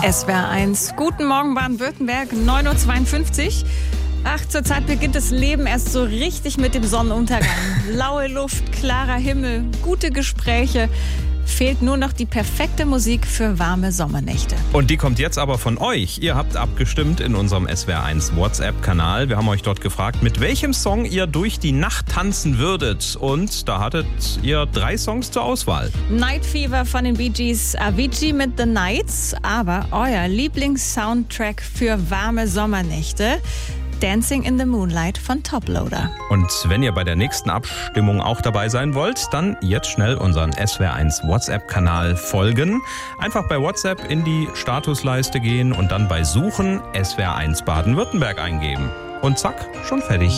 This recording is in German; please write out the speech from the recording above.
SWR 1. Guten Morgen Baden-Württemberg, 9:52 Uhr. Ach, zurzeit beginnt das Leben erst so richtig mit dem Sonnenuntergang. Laue Luft, klarer Himmel, gute Gespräche. Fehlt nur noch die perfekte Musik für warme Sommernächte. Und die kommt jetzt aber von euch. Ihr habt abgestimmt in unserem SWR 1 WhatsApp-Kanal. Wir haben euch dort gefragt, mit welchem Song ihr durch die Nacht tanzen würdet. Und da hattet ihr 3 Songs zur Auswahl. Night Fever von den Bee Gees, Avicii mit The Nights. Aber euer Lieblings-Soundtrack für warme Sommernächte: Dancing in the Moonlight von Toploader. Und wenn ihr bei der nächsten Abstimmung auch dabei sein wollt, dann jetzt schnell unseren SWR 1 WhatsApp-Kanal folgen. Einfach bei WhatsApp in die Statusleiste gehen und dann bei Suchen SWR 1 Baden-Württemberg eingeben. Und zack, schon fertig.